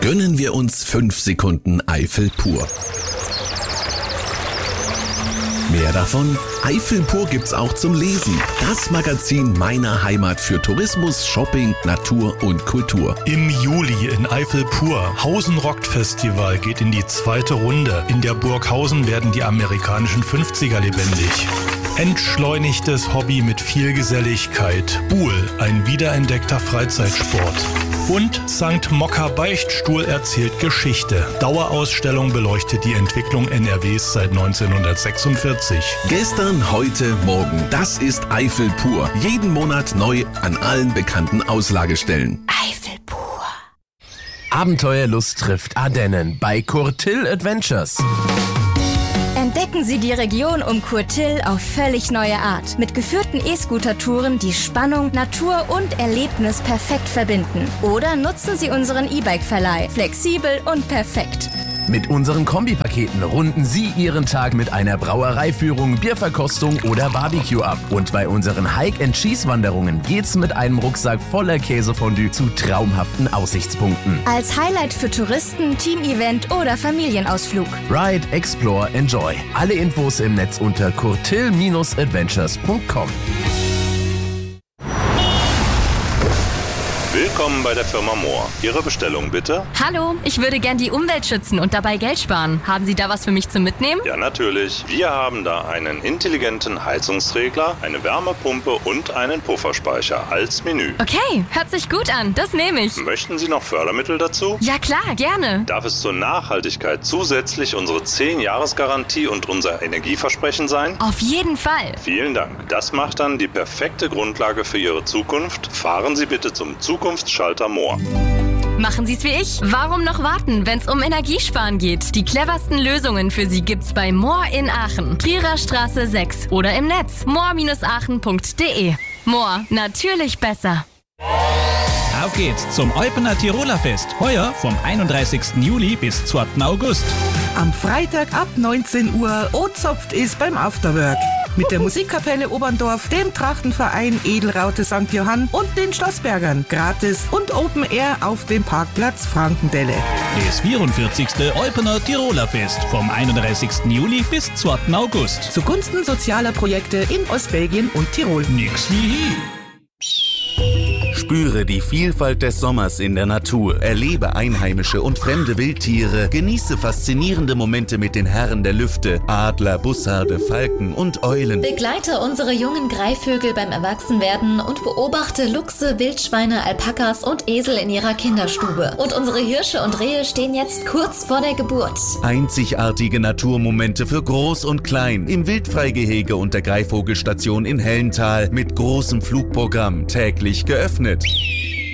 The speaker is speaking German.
gönnen wir uns 5 Sekunden Eifel pur. Mehr davon? Eifel pur gibt's auch zum Lesen. Das Magazin meiner Heimat für Tourismus, Shopping, Natur und Kultur. Im Juli in Eifel pur. Hausen Rockt Festival geht in die 2. Runde. In der Burg Hausen werden die amerikanischen 50er lebendig. Entschleunigtes Hobby mit viel Geselligkeit. Buhl, ein wiederentdeckter Freizeitsport. Und St. Mokka Beichtstuhl erzählt Geschichte. Dauerausstellung beleuchtet die Entwicklung NRWs seit 1946. Gestern, heute, morgen. Das ist Eifel pur. Jeden Monat neu an allen bekannten Auslagestellen. Eifel pur. Abenteuerlust trifft Ardennen bei Courtil Adventures. Entdecken Sie die Region um Courtil auf völlig neue Art. Mit geführten E-Scooter-Touren, die Spannung, Natur und Erlebnis perfekt verbinden. Oder nutzen Sie unseren E-Bike-Verleih. Flexibel und perfekt. Mit unseren Kombipaketen runden Sie Ihren Tag mit einer Brauereiführung, Bierverkostung oder Barbecue ab. Und bei unseren Hike-and-Cheese-Wanderungen geht's mit einem Rucksack voller Käsefondue zu traumhaften Aussichtspunkten. Als Highlight für Touristen, Team-Event oder Familienausflug. Ride, Explore, Enjoy. Alle Infos im Netz unter courtil-adventures.com. Willkommen bei der Firma Mohr. Ihre Bestellung bitte? Hallo, ich würde gern die Umwelt schützen und dabei Geld sparen. Haben Sie da was für mich zum Mitnehmen? Ja, natürlich. Wir haben da einen intelligenten Heizungsregler, eine Wärmepumpe und einen Pufferspeicher als Menü. Okay, hört sich gut an. Das nehme ich. Möchten Sie noch Fördermittel dazu? Ja klar, gerne. Darf es zur Nachhaltigkeit zusätzlich unsere 10-Jahres-Garantie und unser Energieversprechen sein? Auf jeden Fall. Vielen Dank. Das macht dann die perfekte Grundlage für Ihre Zukunft. Fahren Sie bitte zum Zukunftsschalter Mohr. Machen Sie es wie ich. Warum noch warten, wenn es um Energiesparen geht? Die cleversten Lösungen für Sie gibt's bei Mohr in Aachen. Trierer Straße 6 oder im Netz mohr-aachen.de. Mohr, natürlich besser. Auf geht's zum Eupener Tiroler Fest. Heuer vom 31. Juli bis 2. August. Am Freitag ab 19 Uhr Ozopft ist beim Afterwork. Mit der Musikkapelle Oberndorf, dem Trachtenverein Edelraute St. Johann und den Schlossbergern. Gratis und Open Air auf dem Parkplatz Frankendelle. Das 44. Eupener Tiroler Fest vom 31. Juli bis 2. August. Zugunsten sozialer Projekte in Ostbelgien und Tirol. Nix wie hier. Spüre die Vielfalt des Sommers in der Natur, erlebe einheimische und fremde Wildtiere, genieße faszinierende Momente mit den Herren der Lüfte, Adler, Bussarde, Falken und Eulen. Begleite unsere jungen Greifvögel beim Erwachsenwerden und beobachte Luchse, Wildschweine, Alpakas und Esel in ihrer Kinderstube. Und unsere Hirsche und Rehe stehen jetzt kurz vor der Geburt. Einzigartige Naturmomente für Groß und Klein im Wildfreigehege und der Greifvogelstation in Hellental mit großem Flugprogramm, täglich geöffnet.